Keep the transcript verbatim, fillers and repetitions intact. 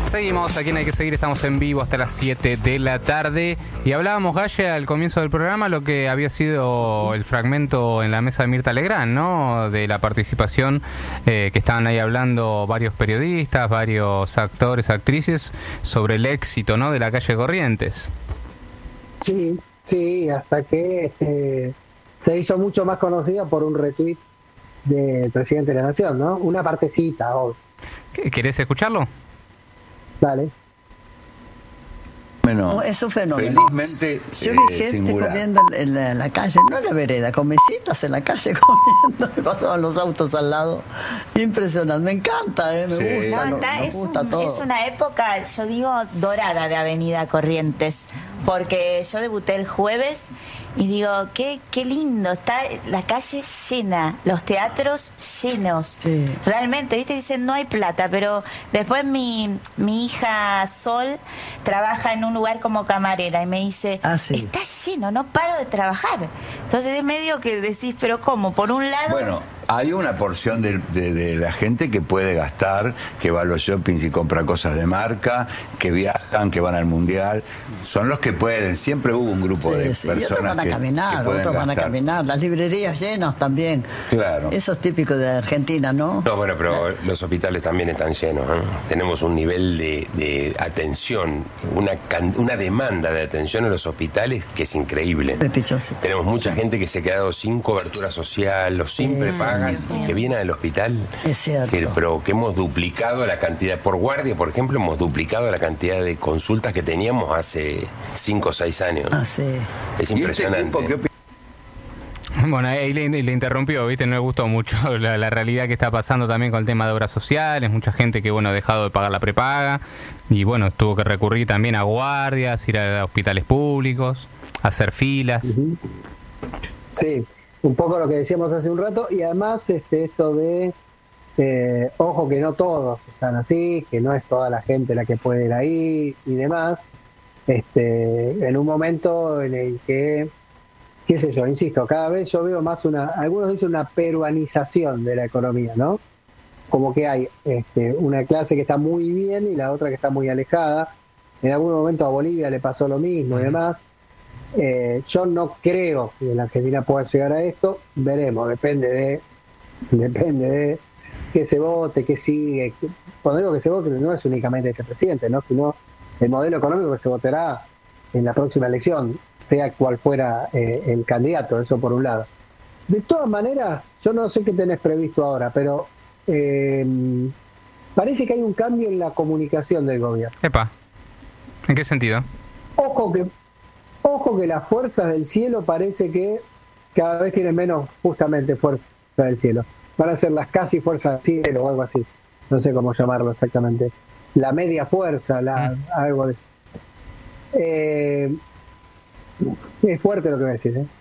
Seguimos, aquí en Hay que Seguir, estamos en vivo hasta las siete de la tarde y hablábamos, Galle, al comienzo del programa lo que había sido el fragmento en la mesa de Mirta Legrand, ¿no? De la participación eh, que estaban ahí hablando varios periodistas, varios actores, actrices sobre el éxito, ¿no? De la calle Corrientes. Sí, sí, hasta que eh, se hizo mucho más conocida por un retweet del presidente de la Nación, ¿no? Una partecita, obvio. ¿Querés escucharlo? Dale. Bueno, es un fenómeno. Felizmente, yo vi eh, gente singular. comiendo en la, en la calle, no en la vereda, con mesitas en la calle comiendo, y pasaban los autos al lado. Impresionante, me encanta, eh, me Sí. gusta, No, no, está, nos es, gusta un- todo. es una época, yo digo, dorada de Avenida Corrientes, porque yo debuté el jueves y digo, qué, qué lindo, está la calle llena, los teatros llenos. Sí. Realmente, viste, dicen no hay plata, pero después mi, mi hija Sol trabaja en un lugar como camarera y me dice, Ah, sí. está lleno, no paro de trabajar. Entonces es medio que decís, pero ¿cómo? Por un lado... Bueno, hay una porción de, de, de la gente que puede gastar, que va a los shoppings y compra cosas de marca, que viajan, que van al mundial. Son los que pueden. Siempre hubo un grupo Sí, de sí, y personas otros van a que, caminar, que pueden otros van a gastar. caminar, las librerías llenas también. Claro. Eso es típico de Argentina, ¿no? No, bueno, pero los hospitales también están llenos, ¿eh? Tenemos un nivel de, de atención, una, can- una demanda de atención en los hospitales que es increíble. Pepito, sí. Tenemos mucha gente que se ha quedado sin cobertura social o sin Sí, prepagas sí. y que viene al hospital. Es cierto. Que- pero que hemos duplicado la cantidad, por guardia, por ejemplo, hemos duplicado la cantidad de consultas que teníamos hace cinco o seis años. Ah, sí. Es ¿Y este impresionante. grupo qué opina? Bueno, ahí le, le interrumpió, ¿viste? No le gustó mucho la, la realidad que está pasando también con el tema de obras sociales, mucha gente que, bueno, ha dejado de pagar la prepaga y, bueno, tuvo que recurrir también a guardias, ir a hospitales públicos, hacer filas. Ujú. Sí, un poco lo que decíamos hace un rato, y además este esto de eh, ojo que no todos están así, que no es toda la gente la que puede ir ahí y demás, este en un momento en el que, qué sé yo, insisto, cada vez yo veo más una, algunos dicen una peruanización de la economía, ¿no? Como que hay este, una clase que está muy bien y la otra que está muy alejada. En algún momento a Bolivia le pasó lo mismo y demás. Eh, yo no creo que la Argentina pueda llegar a esto, veremos, depende de depende de que se vote, que sigue. Cuando digo que se vote no es únicamente este presidente, ¿no? Sino el modelo económico que se votará en la próxima elección, sea cual fuera eh, el candidato, eso por un lado. De todas maneras, yo no sé qué tenés previsto ahora, pero eh, parece que hay un cambio en la comunicación del gobierno. Epa, ¿en qué sentido? Ojo que Ojo que las fuerzas del cielo parece que cada vez tienen menos justamente fuerza del cielo. Van a ser las casi fuerzas del cielo o algo así. No sé cómo llamarlo exactamente. La media fuerza, la algo de eso. Eh, es fuerte lo que voy a decir, ¿eh?